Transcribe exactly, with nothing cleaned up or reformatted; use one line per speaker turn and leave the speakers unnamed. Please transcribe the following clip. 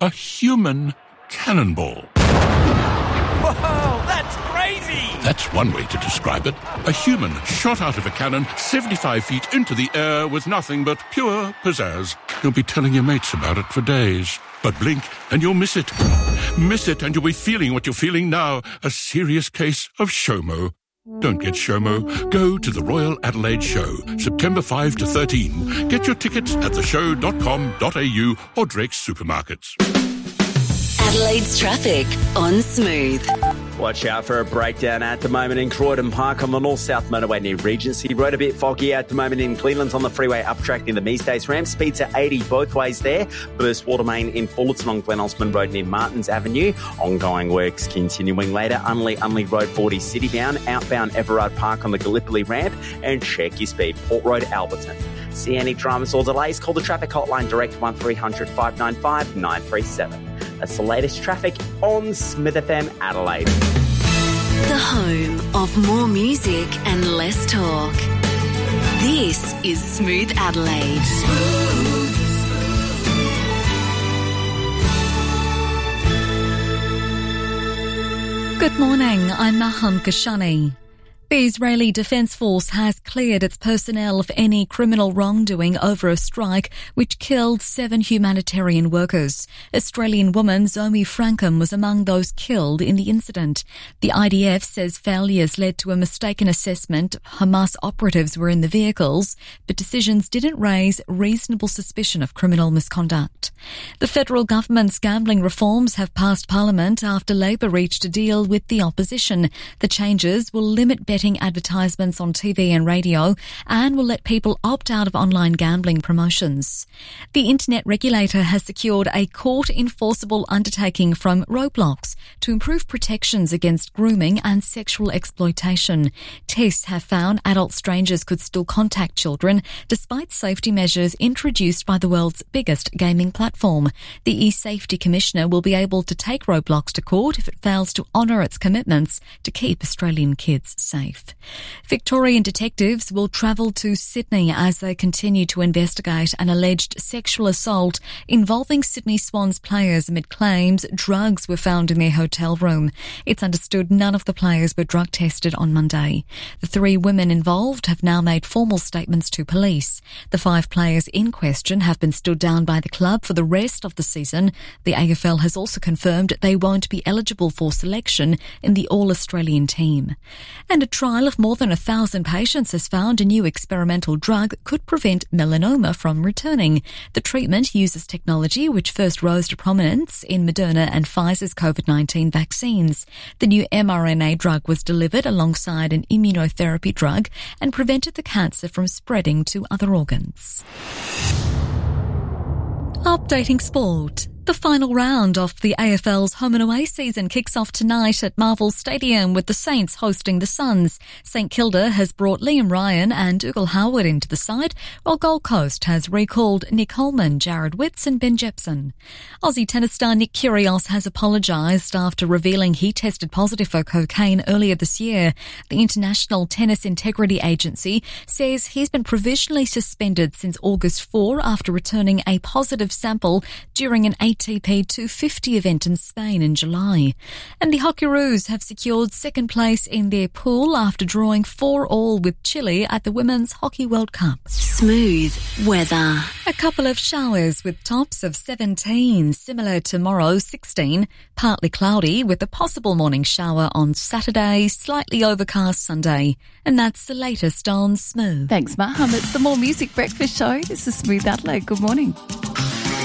a human cannonball.
Whoa, that's crazy!
That's one way to describe it. A human shot out of a cannon seventy-five feet into the air with nothing but pure pizzazz. You'll be telling your mates about it for days. But blink and you'll miss it. Miss it and you'll be feeling what you're feeling now. A serious case of SHOMO. Don't get SHOMO. Go to the Royal Adelaide Show, September fifth to thirteenth. Get your tickets at the show dot com dot a u or Drake's Supermarkets.
Adelaide's traffic on Smooth.
Watch out for a breakdown at the moment in Croydon Park on the north-south motorway near Regency Road. A bit foggy at the moment in Cleveland on the freeway up track near the Meestays ramp. Speeds are eighty both ways there. Burst water main in Fullerton on Glen Osmond Road near Martins Avenue. Ongoing works continuing later. Unley Unley Road forty citybound. Outbound Everard Park on the Gallipoli ramp. And check your speed. Port Road Alberton. See any dramas or delays? Call the traffic hotline direct one three hundred five nine five nine three seven. That's the latest traffic on Smith F M Adelaide.
The home of more music and less talk. This is Smooth Adelaide. Smooth.
Good morning, I'm Maham Kashani. The Israeli Defence Force has cleared its personnel of any criminal wrongdoing over a strike which killed seven humanitarian workers. Australian woman Zoe Frankham was among those killed in the incident. The I D F says failures led to a mistaken assessment Hamas operatives were in the vehicles, but decisions didn't raise reasonable suspicion of criminal misconduct. The federal government's gambling reforms have passed Parliament after Labor reached a deal with the opposition. The changes will limit betting advertisements on T V and radio and will let people opt out of online gambling promotions. The internet regulator has secured a court-enforceable undertaking from Roblox to improve protections against grooming and sexual exploitation. Tests have found adult strangers could still contact children despite safety measures introduced by the world's biggest gaming platform. The eSafety Commissioner will be able to take Roblox to court if it fails to honour its commitments to keep Australian kids safe. Victorian detectives will travel to Sydney as they continue to investigate an alleged sexual assault involving Sydney Swans players amid claims drugs were found in their hotel room. It's understood none of the players were drug tested on Monday. The three women involved have now made formal statements to police. The five players in question have been stood down by the club for the rest of the season. The A F L has also confirmed they won't be eligible for selection in the All-Australian team. And a trial of more than a thousand patients has found a new experimental drug could prevent melanoma from returning. The treatment uses technology which first rose to prominence in Moderna and Pfizer's COVID nineteen vaccines. The new mRNA drug was delivered alongside an immunotherapy drug and prevented the cancer from spreading to other organs. Updating sport. The final round of the A F L's home and away season kicks off tonight at Marvel Stadium with the Saints hosting the Suns. St Kilda has brought Liam Ryan and Dougal Howard into the side, while Gold Coast has recalled Nick Holman, Jared Witts and Ben Jepson. Aussie tennis star Nick Kyrgios has apologised after revealing he tested positive for cocaine earlier this year. The International Tennis Integrity Agency says he's been provisionally suspended since August fourth after returning a positive sample during an A T P two fifty event in Spain in July. And the Hockeyroos have secured second place in their pool after drawing four all with Chile at the Women's Hockey World Cup.
Smooth weather.
A couple of showers with tops of seventeen, similar tomorrow, sixteen. Partly cloudy with a possible morning shower on Saturday, slightly overcast Sunday. And that's the latest on Smooth.
Thanks, Maham. It's the More Music Breakfast Show. This is Smooth Adelaide. Good morning.